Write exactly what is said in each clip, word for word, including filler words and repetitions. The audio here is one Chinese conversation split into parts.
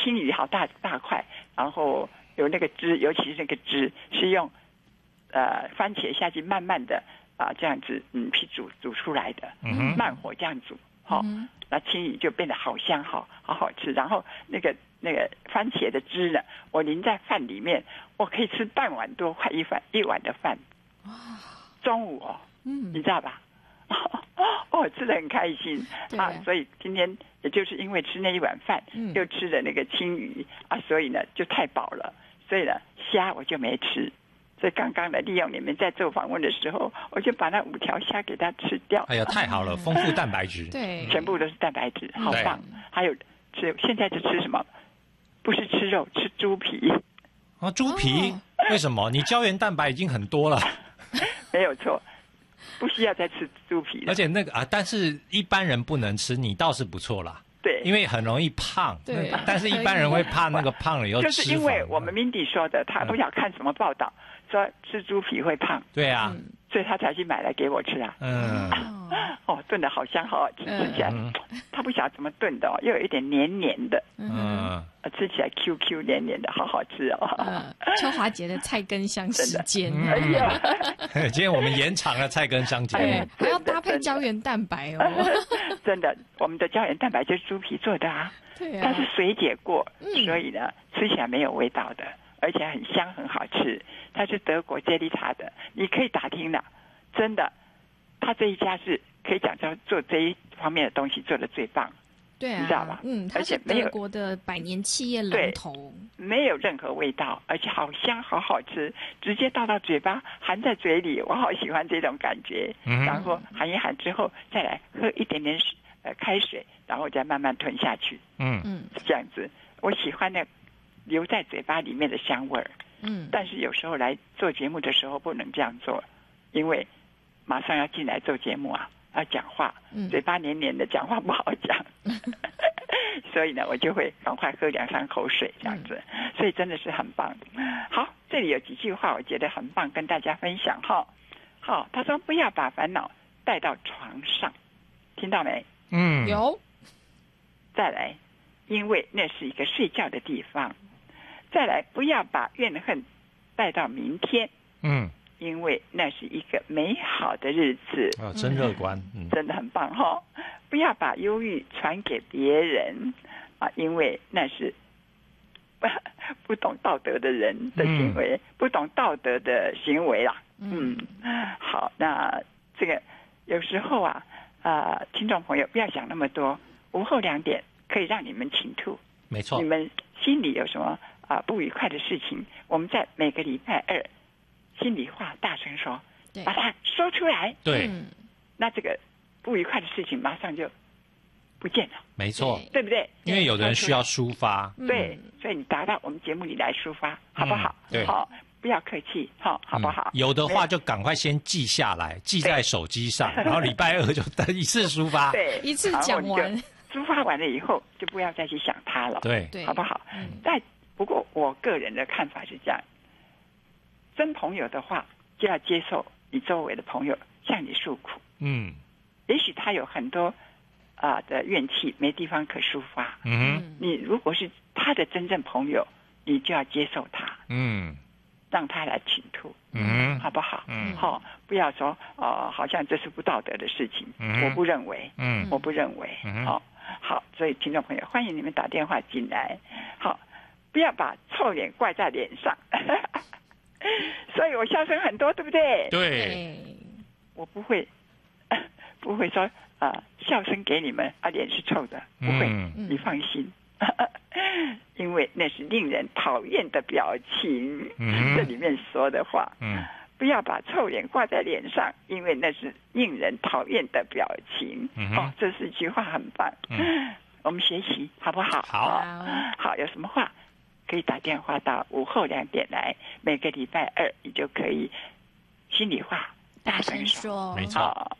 青鱼好大大块，然后有那个汁，尤其是那个汁是用呃番茄下去慢慢的啊、呃、这样子嗯去煮煮出来的， 嗯慢火这样煮，好、哦，嗯、那青鱼就变得好香好好好吃。然后那个那个番茄的汁呢，我淋在饭里面，我可以吃半碗多，快一碗一碗的饭。中午哦，嗯，你知道吧？哦，吃得很开心啊！所以今天也就是因为吃那一碗饭，嗯、又吃了那个青鱼啊，所以呢就太饱了。所以呢，虾我就没吃。所以刚刚呢，利用你们在做访问的时候，我就把那五条虾给它吃掉。 哎呀，太好了，丰富蛋白质， 对， 全部都是蛋白质，好棒。还有吃现在是吃什么？不是吃肉，吃猪皮。 啊，猪皮？哦、为什么？你胶原蛋白已经很多了。 没有错。不需要再吃猪皮了， 而且那个啊，但是一般人不能吃，你倒是不错啦。 对， 因为很容易胖。 对， 但是一般人会怕那个胖了以后脂肪。 就是因为我们 Mindy 说的，他不晓看什么报道、嗯、说吃猪皮会胖。 对啊、嗯， 所以他才去买来给我吃啊。嗯，哦，炖的好香，好好吃，吃起来，嗯、他不晓得怎么炖的哦，又有一点黏黏的。嗯，吃起来 Q Q 黏黏的，好好吃哦。 嗯，秋华姐的菜根香时间。 哎呀， 今天我们延长了菜根香节目， 还要搭配胶原蛋白哦。 真的，我们的胶原蛋白就是猪皮做的啊。 对啊， 它是水解过，所以呢，吃起来没有味道的，而且很香，很好吃。它是德国杰利塔的，你可以打听的，真的，他这一家是可以讲说做这一方面的东西做的最棒。 对啊， 你知道吧？ 嗯，它是德国的百年企业龙头， 没有任何味道，而且好香，好好吃，直接倒到嘴巴，含在嘴里，我好喜欢这种感觉。嗯、然后含一含之后，再来喝一点点水，呃，开水，然后再慢慢吞下去。嗯嗯，是这样子。我喜欢那留在嘴巴里面的香味儿。嗯，但是有时候来做节目的时候不能这样做，因为马上要进来做节目啊。要讲话，嘴巴黏黏的，讲话不好讲，嗯、所以呢，我就会赶快喝两三口水，这样子，嗯、所以真的是很棒。好，这里有几句话，我觉得很棒，跟大家分享哈。好，他说不要把烦恼带到床上，听到没？ 嗯， 有。 再来，因为那是一个睡觉的地方。再来，不要把怨恨带到明天。嗯。因为那是一个美好的日子啊、哦，真乐观， 嗯，真的很棒哈、哦！不要把忧郁传给别人啊，因为那是不不懂道德的人的行为，嗯、不懂道德的行为啦。嗯，嗯好，那这个有时候啊，啊、呃，听众朋友不要想那么多，午后两点可以让你们倾吐， 没错， 你们心里有什么啊、呃、不愉快的事情，我们在每个礼拜二。心里话大声说，把它说出来。 对、 嗯，那这个不愉快的事情马上就不见了。 没错， 对不对？ 因为有的人需要抒发。 对，所以你打到我们节目里来抒发，好不好？ 嗯、对， 好，不要客气，好，好不好？ 嗯、有的话就赶快先记下来，记在手机上，然后礼拜二就等一次抒发。 对， 一次讲完。 抒发完了以后，就不要再去想它了。 对， 好不好？嗯、但不过我个人的看法是这样。真朋友的话，就要接受你周围的朋友向你诉苦。嗯，也许他有很多啊、呃、的怨气，没地方可抒发。嗯，你如果是他的真正朋友，你就要接受他。嗯，让他来倾吐。嗯，好不好？嗯，好、哦，不要说哦、呃，好像这是不道德的事情。嗯，我不认为。嗯，我不认为。嗯，好、哦，好，所以听众朋友，欢迎你们打电话进来。好，不要把臭脸挂在脸上。所以我笑声很多，对不对？ 对， 我不会，不会说啊、呃，笑声给你们啊，脸是臭的，不会，嗯、你放心，因为那是令人讨厌的表情。嗯、这里面说的话，嗯，不要把臭脸挂在脸上，因为那是令人讨厌的表情。嗯、哦，这是一句话，很棒。嗯、我们学习好不好？ 好， 好，有什么话？可以打电话到午后两点来，每个礼拜二你就可以心里话大声说， 没错。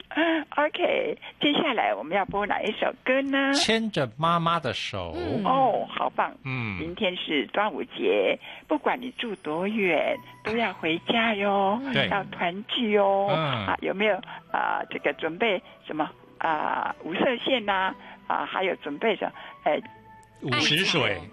OK， 接下来我们要播哪一首歌呢？ 牵着妈妈的手。 嗯、哦，好棒！嗯，明天是端午节，不管你住多远，都要回家哟， 对， 要团聚哟。嗯、啊，有没有啊、呃？这个准备什么啊？五色线呐、啊？啊，还有准备什么？呃。 五十水